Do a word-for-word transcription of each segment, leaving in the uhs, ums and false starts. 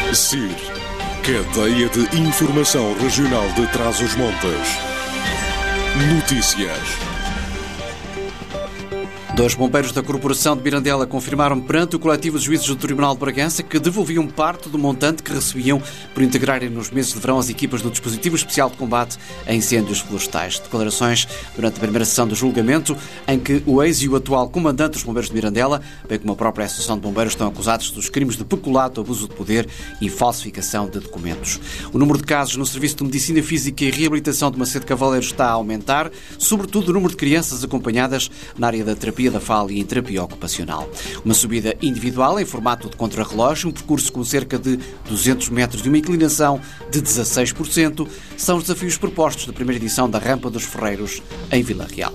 S I R, Cadeia de Informação Regional de Trás-os-Montes. Notícias. Dois bombeiros da Corporação de Mirandela confirmaram perante o coletivo de juízes do Tribunal de Bragança que devolviam parte do montante que recebiam por integrarem nos meses de verão as equipas do Dispositivo Especial de Combate a Incêndios Florestais. Declarações durante a primeira sessão do julgamento, em que o ex e o atual comandante dos bombeiros de Mirandela, bem como a própria Associação de Bombeiros, estão acusados dos crimes de peculato, abuso de poder e falsificação de documentos. O número de casos no Serviço de Medicina Física e Reabilitação de Macedo Cavaleiro está a aumentar, sobretudo o número de crianças acompanhadas na área da terapia da fala e em terapia ocupacional. Uma subida individual em formato de contrarrelógio, um percurso com cerca de duzentos metros e uma inclinação de dezasseis por cento, são os desafios propostos da primeira edição da Rampa dos Ferreiros em Vila Real.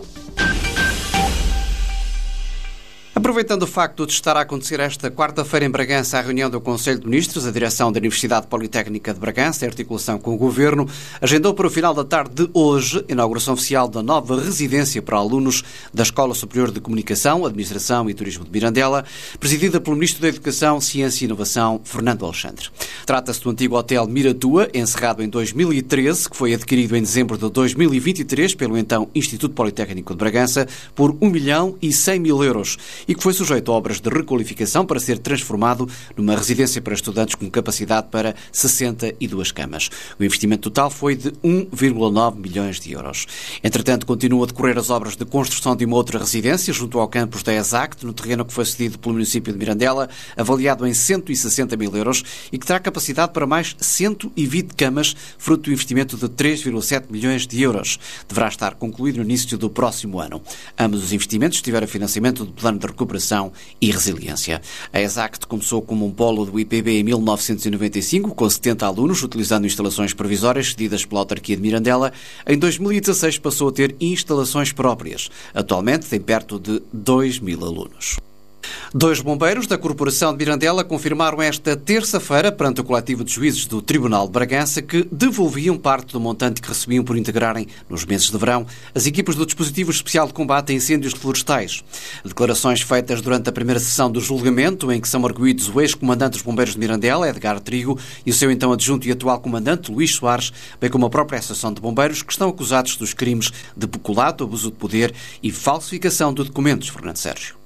Aproveitando o facto de estar a acontecer esta quarta-feira em Bragança a reunião do Conselho de Ministros, a direção da Universidade Politécnica de Bragança, em articulação com o Governo, agendou para o final da tarde de hoje a inauguração oficial da nova residência para alunos da Escola Superior de Comunicação, Administração e Turismo de Mirandela, presidida pelo Ministro da Educação, Ciência e Inovação, Fernando Alexandre. Trata-se do antigo Hotel Miratua, encerrado em dois mil e treze, que foi adquirido em dezembro de dois mil e vinte e três pelo então Instituto Politécnico de Bragança por um milhão e cem mil euros e que foi sujeito a obras de requalificação para ser transformado numa residência para estudantes com capacidade para sessenta e duas camas. O investimento total foi de um vírgula nove milhões de euros. Entretanto, continuam a decorrer as obras de construção de uma outra residência junto ao campus da ESACT, no terreno que foi cedido pelo município de Mirandela, avaliado em cento e sessenta mil euros e que terá capacidade para mais cento e vinte camas, fruto do investimento de três vírgula sete milhões de euros. Deverá estar concluído no início do próximo ano. Ambos os investimentos tiveram financiamento do Plano de Recuperação e Resiliência. A ESACT começou como um polo do I P B em mil novecentos e noventa e cinco, com setenta alunos, utilizando instalações provisórias cedidas pela autarquia de Mirandela. Em dois mil e dezasseis passou a ter instalações próprias. Atualmente tem perto de dois mil alunos. Dois bombeiros da Corporação de Mirandela confirmaram esta terça-feira, perante o coletivo de juízes do Tribunal de Bragança, que devolviam parte do montante que recebiam por integrarem, nos meses de verão, as equipas do Dispositivo Especial de Combate a Incêndios Florestais. Declarações feitas durante a primeira sessão do julgamento, em que são arguidos o ex-comandante dos bombeiros de Mirandela, Edgar Trigo, e o seu então adjunto e atual comandante, Luís Soares, bem como a própria Associação de Bombeiros, que estão acusados dos crimes de peculato, abuso de poder e falsificação de documentos. Fernando Sérgio.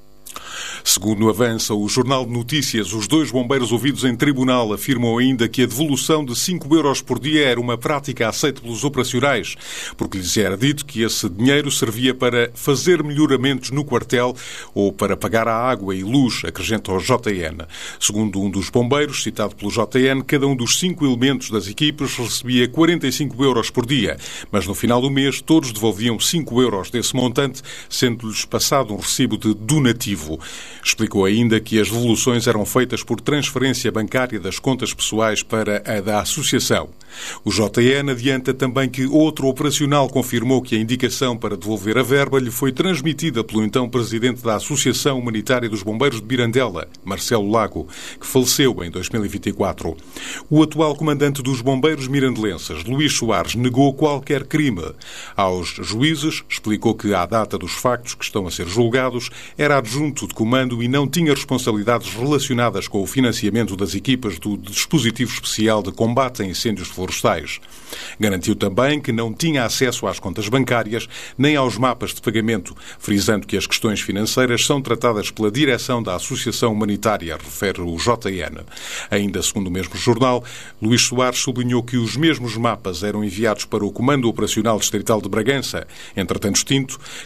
Segundo avança o Jornal de Notícias, os dois bombeiros ouvidos em tribunal afirmam ainda que a devolução de cinco euros por dia era uma prática aceita pelos operacionais, porque lhes era dito que esse dinheiro servia para fazer melhoramentos no quartel ou para pagar a água e luz, acrescenta o J N. Segundo um dos bombeiros, citado pelo J N, cada um dos cinco elementos das equipes recebia quarenta e cinco euros por dia, mas no final do mês todos devolviam cinco euros desse montante, sendo-lhes passado um recibo de donativo. Explicou ainda que as devoluções eram feitas por transferência bancária das contas pessoais para a da associação. O J N adianta também que outro operacional confirmou que a indicação para devolver a verba lhe foi transmitida pelo então presidente da Associação Humanitária dos Bombeiros de Mirandela, Marcelo Lago, que faleceu em dois mil e vinte e quatro. O atual comandante dos bombeiros mirandelenses, Luís Soares, negou qualquer crime. Aos juízes, explicou que, à data dos factos que estão a ser julgados, era adjunto de comando e não tinha responsabilidades relacionadas com o financiamento das equipas do Dispositivo Especial de Combate a Incêndios Florestais. Garantiu também que não tinha acesso às contas bancárias nem aos mapas de pagamento, frisando que as questões financeiras são tratadas pela direção da Associação Humanitária, refere o J N. Ainda segundo o mesmo jornal, Luís Soares sublinhou que os mesmos mapas eram enviados para o Comando Operacional Distrital de Bragança, entretanto extinto,